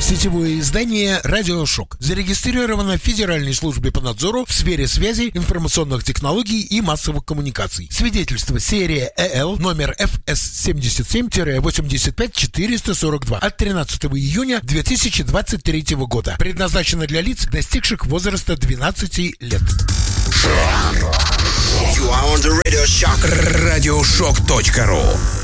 Сетевое издание «Радиошок» зарегистрировано в Федеральной службе по надзору в сфере связи, информационных технологий и массовых коммуникаций. Свидетельство серия ЭЛ номер ФС-77-85442 от 13 июня 2023 года. Предназначено для лиц, достигших возраста 12 лет. You are on the Radio Shock. Radioshock.ru